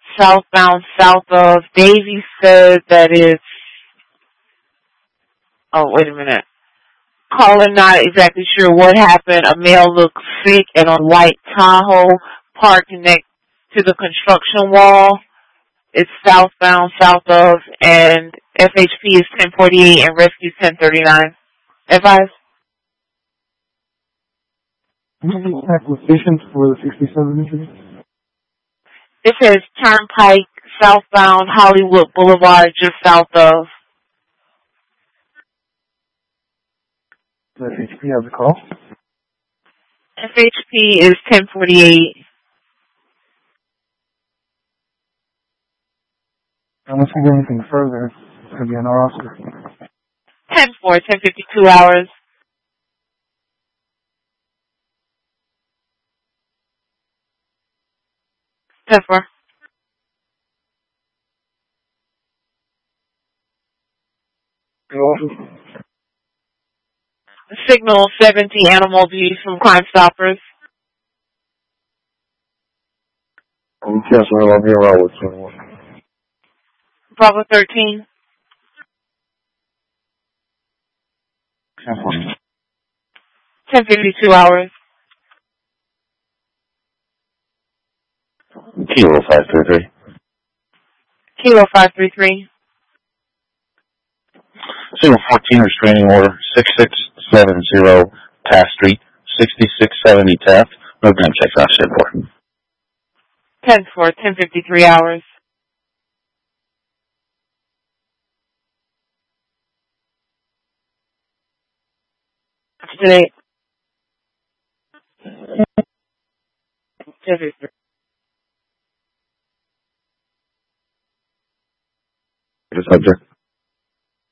southbound south of Davie said that it's, oh, wait a minute. Caller not exactly sure what happened. A male looks sick and a white Tahoe parked next to the construction wall. It's southbound south of, and FHP is 1048 and rescue 1039. Advise? Applications for the 67 injury? It says Turnpike, southbound Hollywood Boulevard, just south of. Does HP have the call? FHP is 1048. Unless we do anything further, it's going to be on our officer. 10-4, 1052 hours. Pepper. Signal 70 Animal Abuse from Crime Stoppers. Yes, well, I'll be around with someone. Bravo 13. 1052 hours. Kilo 533. Kilo 533. Signal 14 restraining order 6670 Taft Street, 6670 Taft. No gun checks on shipboard. 10-4, 1053 hours. Today. 1053. The subject.